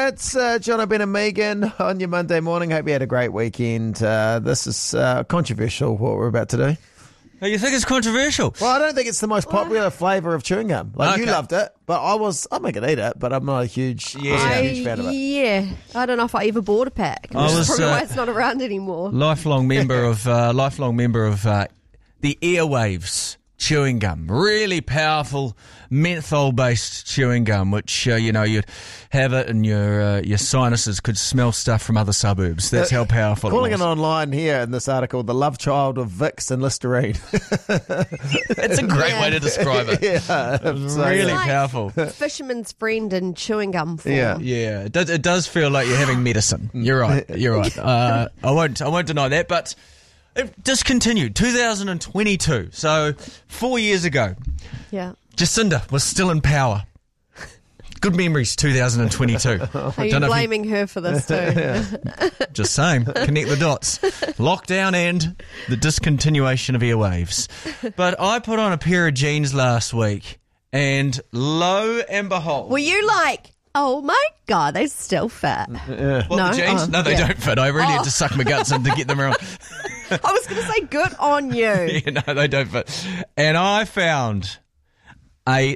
It's John Ben and Megan on your Monday morning. Hope you had a great weekend. This is controversial, what we're about to do. Oh, you think it's controversial? Well, I don't think it's the most popular flavour of chewing gum. You loved it, but I'm not going to eat it, but I'm not a huge fan of it. Yeah, I don't know if I ever bought a pack. That's probably why it's not around anymore. Lifelong member of the Airwaves chewing gum. Really powerful menthol-based chewing gum, which, you'd have it and your sinuses could smell stuff from other suburbs. That's how powerful Calling it was. it online here in this article, the love child of Vicks and Listerine. That's a great way to describe it. Yeah. Really powerful. Fisherman's friend in chewing gum form. Yeah. It does feel like you're having medicine. You're right. I won't deny that, but it discontinued 2022. So 4 years ago. Yeah. Jacinda was still in power. Good memories, 2022. Are you blaming her for this too? Just saying, connect the dots. Lockdown and the discontinuation of Airwaves. But I put on a pair of jeans last week, and lo and behold. Were you like, oh my God, they still fit? What, the jeans? No, they don't fit. I really had to suck my guts in to get them around. I was going to say, good on you. Yeah, no, they don't fit. And I found a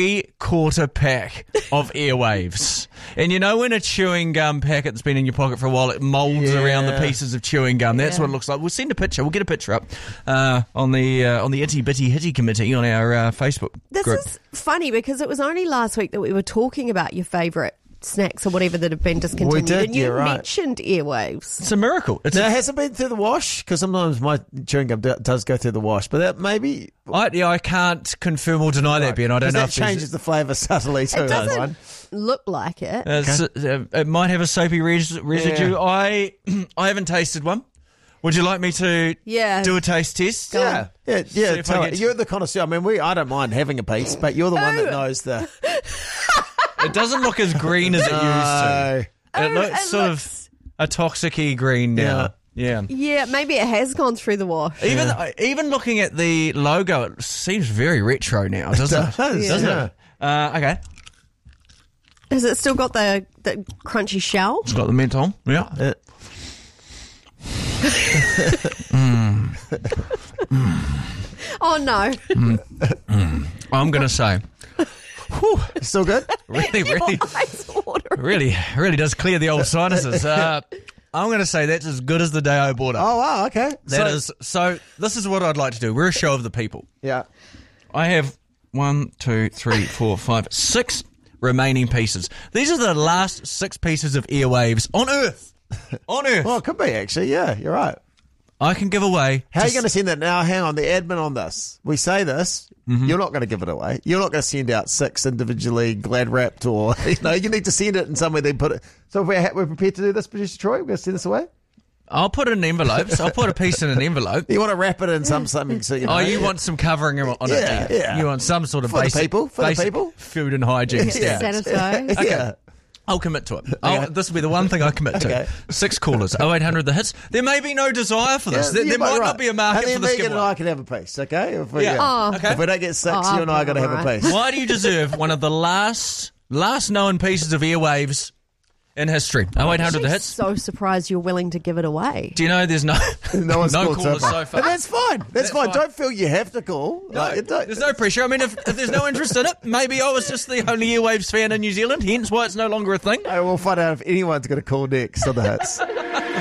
3/4 pack of Airwaves. And you know when a chewing gum packet that's been in your pocket for a while, it moulds around the pieces of chewing gum? That's what it looks like. We'll send a picture. We'll get a picture up on the Itty Bitty Hitty Committee on our Facebook This group. is funny because it was only last week that we were talking about your favourite snacks or whatever that have been discontinued. We did, and you right. mentioned Airwaves. It's a miracle. Now, has it been through the wash? Because sometimes my chewing gum does go through the wash, but that maybe... I can't confirm or deny that, Ben. I don't know that if changes the flavour subtly too. It doesn't look like it. it might have a soapy residue. Yeah. I haven't tasted one. Would you like me to do a taste test? Yeah. You're the connoisseur. I mean, I don't mind having a piece, but you're the one that knows the... It doesn't look as green as it used to. It looks sort of a toxic-y green now. Yeah. Yeah, maybe it has gone through the wash. Even looking at the logo, it seems very retro now, doesn't it? Doesn't it? Okay. Has it still got the crunchy shell? It's got the menthol. Yeah. Oh, no. I'm going to say... Whew, still good? Really does clear the old sinuses. I'm going to say that's as good as the day I bought it. Oh, wow, okay. So this is what I'd like to do. We're a show of the people. Yeah. I have 1, 2, 3, 4, 5, 6 remaining pieces. These are the last 6 pieces of Airwaves on Earth. On Earth. Well, it could be, actually. Yeah, you're right. I can give away... How are you going to send that now? Hang on, the admin on this. We say this, you're not going to give it away. You're not going to send out 6 individually glad wrapped or, you need to send it in somewhere then put it. So if we're prepared to do this, Producer Troy, we're going to send this away? I'll put it in envelopes. I'll put a piece in an envelope. You want to wrap it in something so you know. Oh, you want some covering on it. Yeah. You want some sort of For the basic people. food and hygiene standards. Sanitize. Okay. Yeah. I'll commit to it. This will be the one thing I commit to. Okay. 6 callers, 0800 the hits. There may be no desire for this. There might not be a market for this. Megan and I can have a piece, okay? If we, okay. If we don't get 6, you and I are going to have a piece. Why do you deserve one of the last known pieces of Airwaves in history? 0800 the hits. So surprised you're willing to give it away. Do you know there's no one's callers so far? And that's fine. That's fine. Don't feel you have to call. No, there's no pressure. I mean, if there's no interest in it, maybe I was just the only Airwaves fan in New Zealand, hence why it's no longer a thing. We'll find out if anyone's going to call next on the hits.